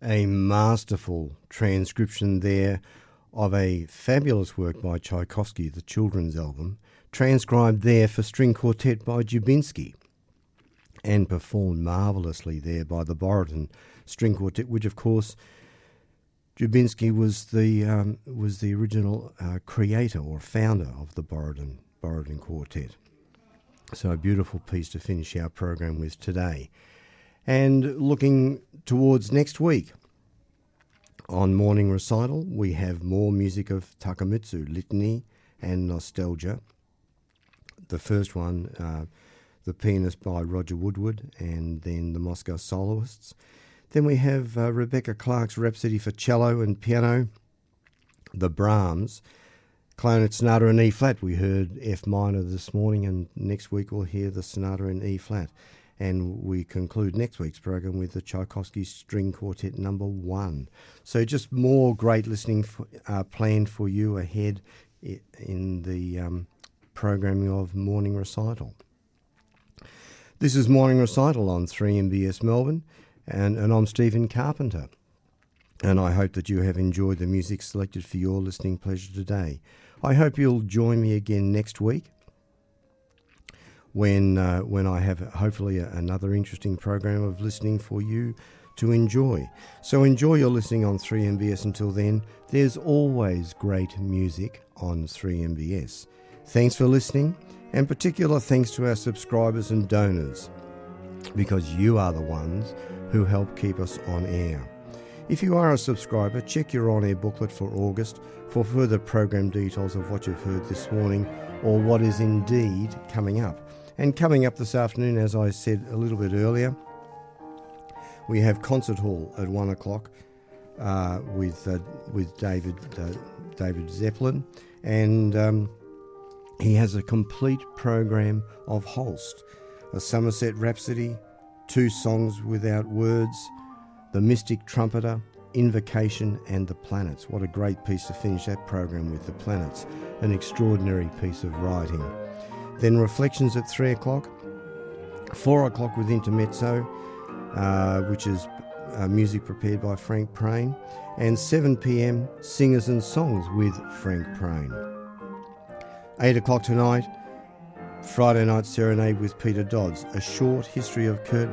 A masterful transcription there of a fabulous work by Tchaikovsky, the children's album, transcribed there for string quartet by Dubinsky and performed marvellously there by the Borodin String Quartet, which of course Dubinsky was the original creator or founder of the Borodin Quartet. So a beautiful piece to finish our program with today. And looking towards next week, on Morning Recital, we have more music of Takemitsu, Litany and Nostalgia. The first one, the pianist by Roger Woodward, and then the Moscow Soloists. Then we have Rebecca Clark's Rhapsody for Cello and Piano, the Brahms, Clarinet Sonata in E-flat. We heard F minor this morning, and next week we'll hear the Sonata in E-flat. And we conclude next week's program with the Tchaikovsky String Quartet number 1. So just more great listening planned for you ahead in the programming of Morning Recital. This is Morning Recital on 3MBS Melbourne, and I'm Stephen Carpenter. And I hope that you have enjoyed the music selected for your listening pleasure today. I hope you'll join me again next week when I have hopefully another interesting program of listening for you to enjoy. So enjoy your listening on 3MBS. Until then, there's always great music on 3MBS. Thanks for listening, and particular thanks to our subscribers and donors, because you are the ones who help keep us on air. If you are a subscriber, check your on-air booklet for August for further program details of what you've heard this morning or what is indeed coming up. And coming up this afternoon, as I said a little bit earlier, we have Concert Hall at 1 o'clock with David Zeppelin, and he has a complete program of Holst, a Somerset Rhapsody, 2 songs without words, The Mystic Trumpeter, Invocation, and The Planets. What a great piece to finish that program with, The Planets, an extraordinary piece of writing. Then Reflections at 3 o'clock, 4 o'clock with Intermezzo, which is music prepared by Frank Prane, and 7 p.m. Singers and Songs with Frank Prane. 8 o'clock tonight, Friday Night Serenade with Peter Dodds, a short history of Kurt